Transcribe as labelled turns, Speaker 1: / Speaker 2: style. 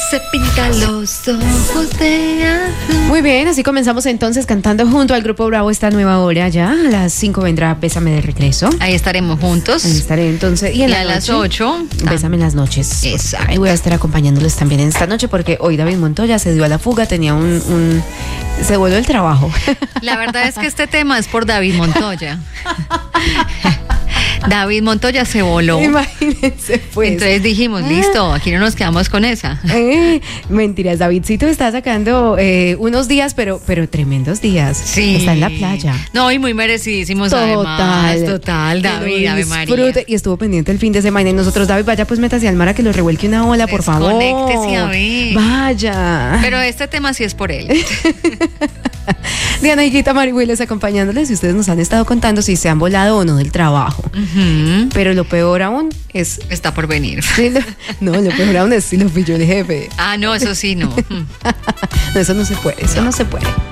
Speaker 1: se pinta los ojos de azul.
Speaker 2: Muy bien, así comenzamos entonces cantando junto al Grupo Bravo esta nueva hora ya. A las 5 vendrá Bésame de regreso.
Speaker 1: Ahí estaremos juntos.
Speaker 2: Ahí estaré entonces. Y
Speaker 1: a las 8.
Speaker 2: Bésame en las noches.
Speaker 1: Exacto.
Speaker 2: Ahí voy a estar acompañándoles también en esta noche porque hoy David Montoya se dio a la fuga, tenía se voló el trabajo.
Speaker 1: La verdad es que este tema es por David Montoya. David Montoya se voló.
Speaker 2: Imagínense, pues.
Speaker 1: Entonces dijimos, listo, aquí no nos quedamos con esa.
Speaker 2: Mentiras, Davidcito está sacando unos días, pero tremendos días.
Speaker 1: Sí.
Speaker 2: Está en la playa.
Speaker 1: No, y muy merecidísimos además. Total, David, Ave María.
Speaker 2: Y estuvo pendiente el fin de semana. Y nosotros, David, vaya pues métase al mar a que lo revuelque una ola, por favor.
Speaker 1: Conéctese a ver.
Speaker 2: Vaya.
Speaker 1: Pero este tema sí es por él.
Speaker 2: Diana Higuita, Marihueles acompañándoles y ustedes nos han estado contando si se han volado o no del trabajo.
Speaker 1: Uh-huh.
Speaker 2: Pero lo peor aún es...
Speaker 1: Está por venir.
Speaker 2: No, lo peor aún es si lo pilló el jefe.
Speaker 1: Ah, no, eso sí, no.
Speaker 2: No, eso no se puede, eso no se puede.